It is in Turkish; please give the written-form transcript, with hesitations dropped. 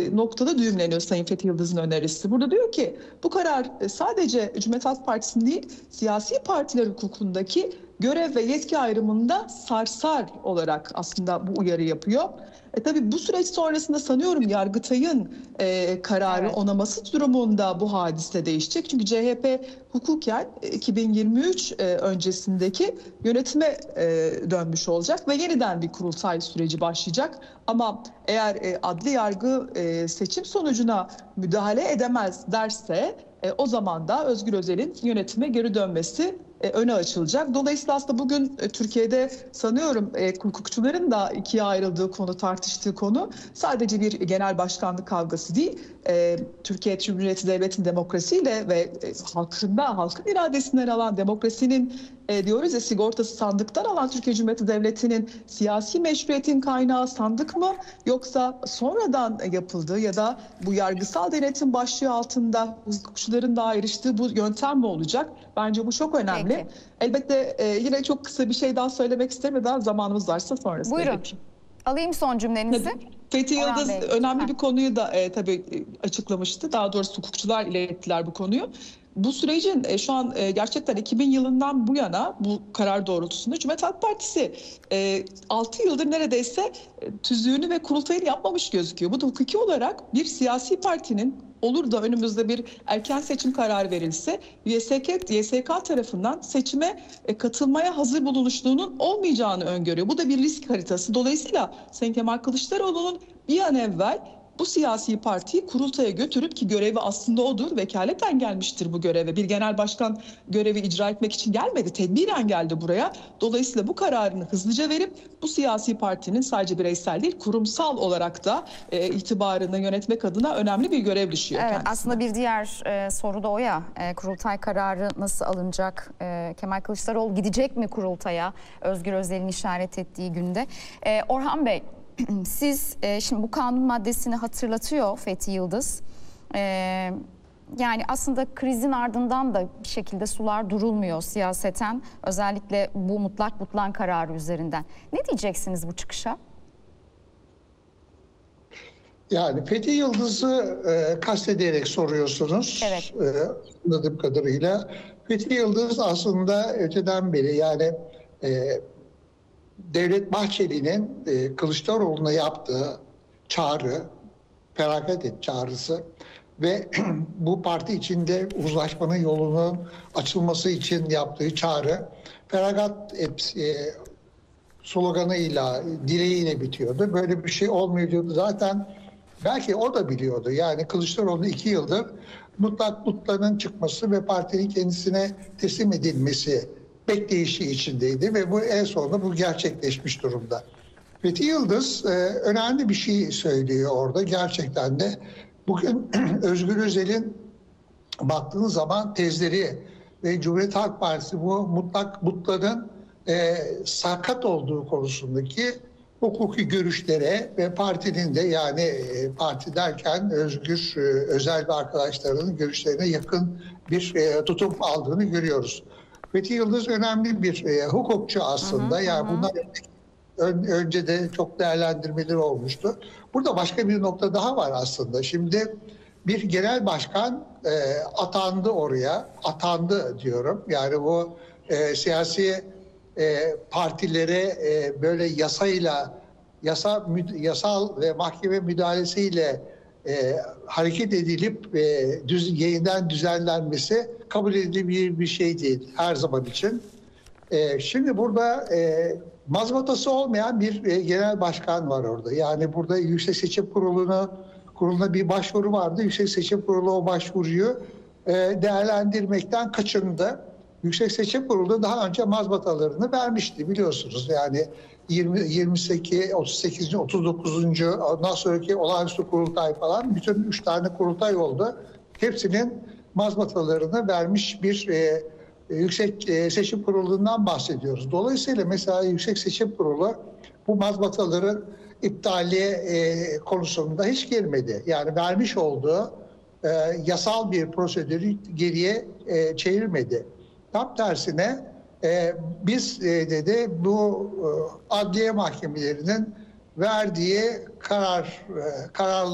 noktada düğümleniyor Sayın Fethi Yıldız'ın önerisi. Burada diyor ki bu karar sadece Cumhuriyet Halk Partisi'nin değil, siyasi partiler hukukundaki görev ve yetki ayrımında sarsar olarak aslında bu uyarı yapıyor. Tabii bu süreç sonrasında sanıyorum Yargıtay'ın kararı onaması durumunda bu hadise değişecek. Çünkü CHP hukuken 2023 öncesindeki yönetime dönmüş olacak ve yeniden bir kurultay süreci başlayacak. Ama eğer adli yargı seçim sonucuna müdahale edemez derse o zaman da Özgür Özel'in yönetime geri dönmesi öne açılacak. Dolayısıyla aslında bugün Türkiye'de sanıyorum hukukçuların da ikiye ayrıldığı konu, tartıştığı konu sadece bir genel başkanlık kavgası değil. Türkiye Cumhuriyeti Devleti'nin demokrasiyle ve halkın iradesinden alan demokrasinin diyoruz ya sigortası sandıktan alan Türkiye Cumhuriyeti Devleti'nin siyasi meşruiyetin kaynağı sandık mı, yoksa sonradan yapıldığı ya da bu yargısal denetim başlığı altında hukukçuların da ayrıştığı bu yöntem mi olacak? Bence bu çok önemli. Peki. Elbette yine çok kısa bir şey daha söylemek isterim ve daha zamanımız varsa sonrasında. Buyurun. Alayım son cümlenizi. Fethi Yıldız önemli bir konuyu da tabii açıklamıştı. Daha doğrusu hukukçular ilettiler bu konuyu. Bu sürecin şu an gerçekten 2000 yılından bu yana bu karar doğrultusunda Cumhuriyet Halk Partisi 6 yıldır neredeyse tüzüğünü ve kurultayını yapmamış gözüküyor. Bu da hukuki olarak bir siyasi partinin olur da önümüzde bir erken seçim kararı verilse YSK tarafından seçime katılmaya hazır bulunuşluğunun olmayacağını öngörüyor. Bu da bir risk haritası. Dolayısıyla Sayın Kemal Kılıçdaroğlu'nun bir an evvel bu siyasi partiyi kurultaya götürüp, ki görevi aslında odur, vekaleten gelmiştir bu göreve. Bir genel başkan görevi icra etmek için gelmedi, tedbiren geldi buraya. Dolayısıyla bu kararını hızlıca verip bu siyasi partinin sadece bireysel değil, kurumsal olarak da itibarını yönetmek adına önemli bir görev düşüyor kendisine. Aslında bir diğer soru da o ya, kurultay kararı nasıl alınacak? Kemal Kılıçdaroğlu gidecek mi kurultaya Özgür Özel'in işaret ettiği günde? Orhan Bey, siz şimdi bu kanun maddesini hatırlatıyor Fethi Yıldız. Yani aslında krizin ardından da bir şekilde sular durulmuyor siyaseten. Özellikle bu mutlak butlan kararı üzerinden. Ne diyeceksiniz bu çıkışa? Yani Fethi Yıldız'ı kastederek soruyorsunuz. Evet. Anladığım kadarıyla. Fethi Yıldız aslında öteden beri yani Devlet Bahçeli'nin Kılıçdaroğlu'na yaptığı çağrı, feragat et çağrısı ve bu parti içinde uzlaşmanın yolunun açılması için yaptığı çağrı, feragat et sloganıyla, dileğiyle bitiyordu. Böyle bir şey olmuyordu. Zaten belki o da biliyordu. Yani Kılıçdaroğlu 2 yıldır mutlak butlanın çıkması ve partinin kendisine teslim edilmesi bekleyişi içindeydi ve bu en sonunda bu gerçekleşmiş durumda. Fethi Yıldız önemli bir şey söylüyor orada gerçekten de. Bugün Özgür Özel'in baktığınız zaman tezleri ve Cumhuriyet Halk Partisi bu mutlak butların sakat olduğu konusundaki hukuki görüşlere ve partinin de yani parti derken Özgür Özel ve arkadaşlarının görüşlerine yakın bir tutum aldığını görüyoruz. Fethi Yıldız önemli bir hukukçu aslında. Yani bundan önce de çok değerlendirmeleri olmuştu. Burada başka bir nokta daha var aslında. Şimdi bir genel başkan atandı oraya. Atandı diyorum. Yani bu siyasi partilere böyle yasal ve mahkeme müdahalesiyle hareket edilip yeniden düzenlenmesi kabul edilebilir bir şey değil her zaman için. Şimdi burada mazbatası olmayan bir genel başkan var orada. Yani burada Yüksek Seçim Kurulu'na bir başvuru vardı. Yüksek Seçim Kurulu o başvuruyu değerlendirmekten kaçındı. Yüksek Seçim Kurulu daha önce mazbatalarını vermişti biliyorsunuz. Yani 28, 38, 39. ondan sonraki olağanüstü kurultay falan bütün 3 tane kurultay oldu. Hepsinin mazbatalarını vermiş bir Yüksek Seçim Kurulu'ndan bahsediyoruz. Dolayısıyla mesela Yüksek Seçim Kurulu bu mazbataların iptali konusunda hiç girmedi. Yani vermiş olduğu yasal bir prosedürü geriye çevirmedi. Tam tersine biz dedi bu adliye mahkemelerinin verdiği kararlar